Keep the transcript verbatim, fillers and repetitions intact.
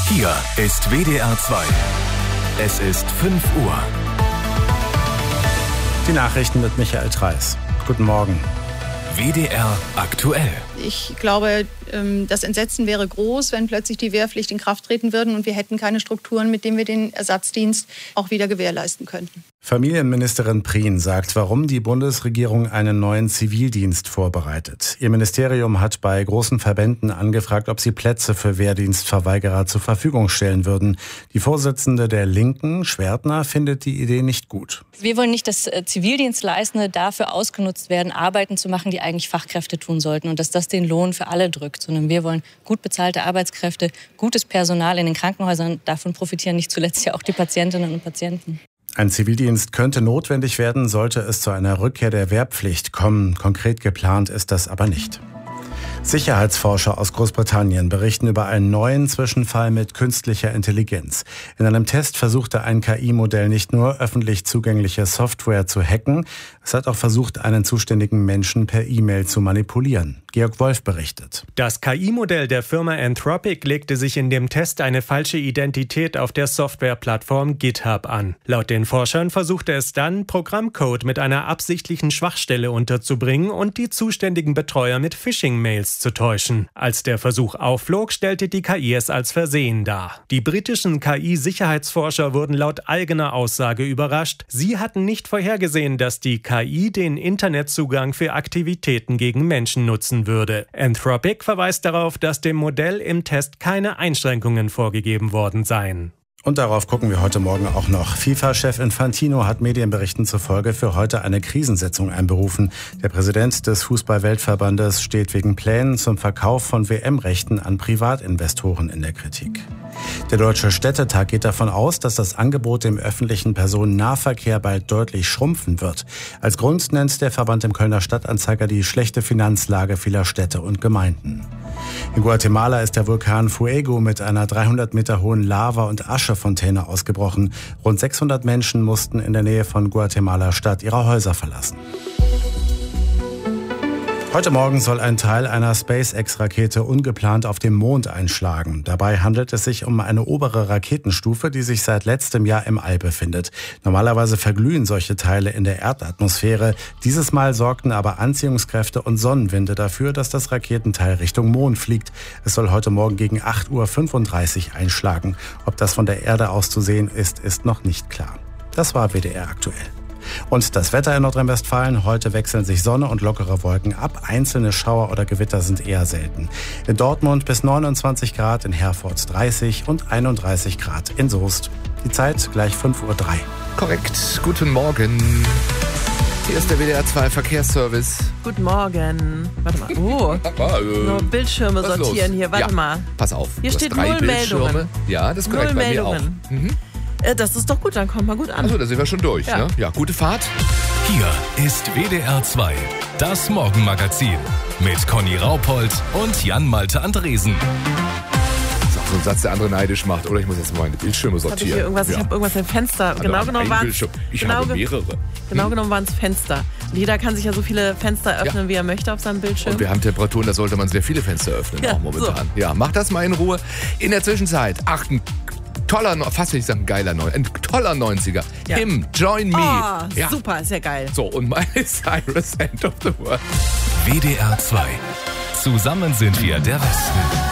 Hier ist W D R zwei. Es ist fünf Uhr. Die Nachrichten mit Michael Treis. Guten Morgen. W D R aktuell. Ich glaube, das Entsetzen wäre groß, wenn plötzlich die Wehrpflicht in Kraft treten würde und wir hätten keine Strukturen, mit denen wir den Ersatzdienst auch wieder gewährleisten könnten. Familienministerin Prien sagt, warum die Bundesregierung einen neuen Zivildienst vorbereitet. Ihr Ministerium hat bei großen Verbänden angefragt, ob sie Plätze für Wehrdienstverweigerer zur Verfügung stellen würden. Die Vorsitzende der Linken, Schwertner, findet die Idee nicht gut. Wir wollen nicht, dass Zivildienstleistende dafür ausgenutzt werden, Arbeiten zu machen, die eigentlich Fachkräfte tun sollten und dass das den Lohn für alle drückt, sondern wir wollen gut bezahlte Arbeitskräfte, gutes Personal in den Krankenhäusern. Davon profitieren nicht zuletzt ja auch die Patientinnen und Patienten. Ein Zivildienst könnte notwendig werden, sollte es zu einer Rückkehr der Wehrpflicht kommen. Konkret geplant ist das aber nicht. Sicherheitsforscher aus Großbritannien berichten über einen neuen Zwischenfall mit künstlicher Intelligenz. In einem Test versuchte ein K I-Modell nicht nur öffentlich zugängliche Software zu hacken, es hat auch versucht, einen zuständigen Menschen per E-Mail zu manipulieren. Georg Wolf berichtet. Das K I-Modell der Firma Anthropic legte sich in dem Test eine falsche Identität auf der Softwareplattform GitHub an. Laut den Forschern versuchte es dann, Programmcode mit einer absichtlichen Schwachstelle unterzubringen und die zuständigen Betreuer mit Phishing-Mails zu täuschen. Als der Versuch aufflog, stellte die K I es als Versehen dar. Die britischen K I-Sicherheitsforscher wurden laut eigener Aussage überrascht. Sie hatten nicht vorhergesehen, dass die K I den Internetzugang für Aktivitäten gegen Menschen nutzen würde. Anthropic verweist darauf, dass dem Modell im Test keine Einschränkungen vorgegeben worden seien. Und darauf gucken wir heute Morgen auch noch. FIFA-Chef Infantino hat Medienberichten zufolge für heute eine Krisensitzung einberufen. Der Präsident des Fußball-Weltverbandes steht wegen Plänen zum Verkauf von W M-Rechten an Privatinvestoren in der Kritik. Der Deutsche Städtetag geht davon aus, dass das Angebot im öffentlichen Personennahverkehr bald deutlich schrumpfen wird. Als Grund nennt der Verband im Kölner Stadtanzeiger die schlechte Finanzlage vieler Städte und Gemeinden. In Guatemala ist der Vulkan Fuego mit einer dreihundert Meter hohen Lava- und Aschefontäne ausgebrochen. Rund sechshundert Menschen mussten in der Nähe von Guatemala-Stadt ihre Häuser verlassen. Heute Morgen soll ein Teil einer SpaceX-Rakete ungeplant auf dem Mond einschlagen. Dabei handelt es sich um eine obere Raketenstufe, die sich seit letztem Jahr im All befindet. Normalerweise verglühen solche Teile in der Erdatmosphäre. Dieses Mal sorgten aber Anziehungskräfte und Sonnenwinde dafür, dass das Raketenteil Richtung Mond fliegt. Es soll heute Morgen gegen acht Uhr fünfunddreißig einschlagen. Ob das von der Erde aus zu sehen ist, ist noch nicht klar. Das war W D R aktuell. Und das Wetter in Nordrhein-Westfalen. Heute wechseln sich Sonne und lockere Wolken ab. Einzelne Schauer oder Gewitter sind eher selten. In Dortmund bis neunundzwanzig Grad, in Herford dreißig und einunddreißig Grad in Soest. Die Zeit gleich fünf Uhr drei. Korrekt. Guten Morgen. Hier ist der W D R zwei Verkehrsservice. Guten Morgen. Warte mal. Oh, nur Bildschirme sortieren hier. Warte ja, mal. Pass auf. Hier du steht hast drei null Bildschirme. Meldungen. Ja, das ist korrekt. Null bei mir auch. Meldungen. Mhm. Das ist doch gut, dann kommt mal gut an. Achso, da sind wir schon durch. Ja. Ne? Ja, gute Fahrt. Hier ist W D R zwei, das Morgenmagazin mit Conny Raupold und Jan-Malte Andresen. Das ist auch so ein Satz, der andere neidisch macht. Oder ich muss jetzt mal meine Bildschirme Hab ich sortieren. hier irgendwas, ja. ich habe irgendwas im Fenster. Also genau genommen waren es. Ich genau habe ge- mehrere. Genau Hm. genommen waren es Fenster. Und jeder kann sich ja so viele Fenster öffnen, Ja. wie er möchte auf seinem Bildschirm. Und wir haben Temperaturen, da sollte man sehr viele Fenster öffnen, Ja, auch momentan. so. Ja, mach das mal in Ruhe. In der Zwischenzeit, ach, ein toller, fast will ich sagen geiler, ein toller neunziger. Ja. Him, Join Me. Oh, Ja. super, ist ja geil. So, und Miley Cyrus, End of the World. W D R zwei. Zusammen sind wir der Westen.